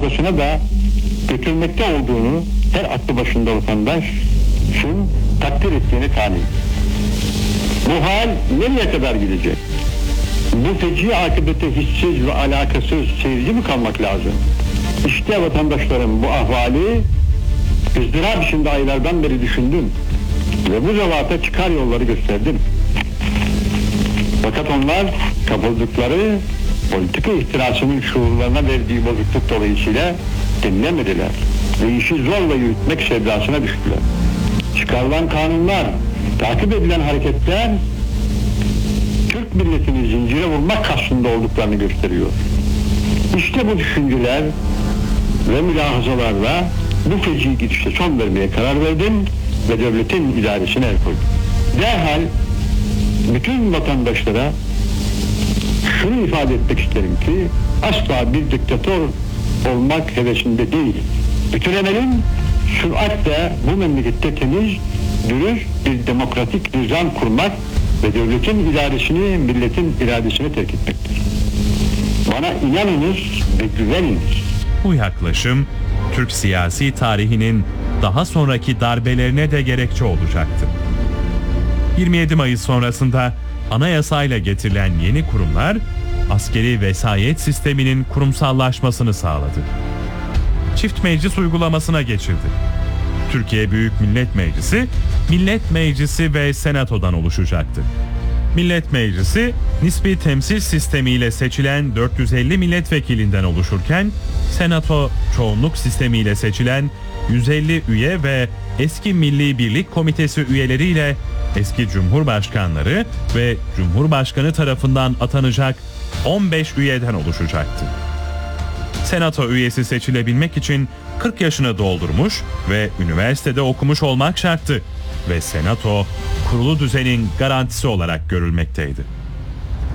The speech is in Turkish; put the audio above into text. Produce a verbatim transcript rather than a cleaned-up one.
noktasına da götürmekte olduğunu her aklı başında vatandaşın takdir ettiğini tayin. Bu hal nereye kadar gidecek? Bu feci akıbete hissiz ve alakasız seyirci mi kalmak lazım? İşte vatandaşlarım bu ahvali ızdırap içinde aylardan beri düşündüm ve bu zevata çıkar yolları gösterdim. Fakat onlar kapıldıkları politika ihtirasının şuurlarına verdiği bozukluk dolayısıyla dinlemediler ve işi zorla yürütmek sevdasına düştüler. Çıkarılan kanunlar, takip edilen hareketler Türk milletini zincire vurmak kastında olduklarını gösteriyor. İşte bu düşünceler ve mülahazalarla bu feci gidişe son vermeye karar verdim ve devletin idaresine el koydum. Derhal bütün vatandaşlara şunu ifade etmek isterim ki asla bir diktatör olmak hevesinde değil. Bütün emelim süratle bu memlekette temiz, dürüst bir demokratik nizam kurmak ve devletin idaresini milletin iradesine terk etmektir. Bana inanınız ve güveniniz. Bu yaklaşım Türk siyasi tarihinin daha sonraki darbelerine de gerekçe olacaktı. yirmi yedi Mayıs sonrasında anayasayla getirilen yeni kurumlar askeri vesayet sisteminin kurumsallaşmasını sağladı. Çift meclis uygulamasına geçildi. Türkiye Büyük Millet Meclisi, Millet Meclisi ve Senato'dan oluşacaktı. Millet Meclisi, nispi temsil sistemiyle seçilen dört yüz elli milletvekilinden oluşurken, Senato çoğunluk sistemiyle seçilen yüz elli üye ve eski Milli Birlik Komitesi üyeleriyle eski Cumhurbaşkanları ve Cumhurbaşkanı tarafından atanacak on beş üyeden oluşacaktı. Senato üyesi seçilebilmek için kırk yaşını doldurmuş ve üniversitede okumuş olmak şarttı ve Senato kurulu düzenin garantisi olarak görülmekteydi.